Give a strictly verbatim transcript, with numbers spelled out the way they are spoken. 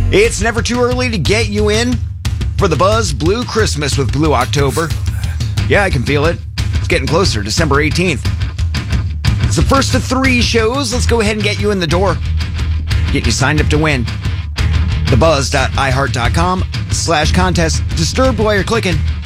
It's never too early to get you in for the Buzz Blue Christmas with Blue October. Yeah, I can feel it. It's getting closer, December eighteenth. It's the first of three shows. Let's go ahead and get you in the door. Get you signed up to win. thebuzz dot i heart dot com slash contest. Disturbed while you're clicking.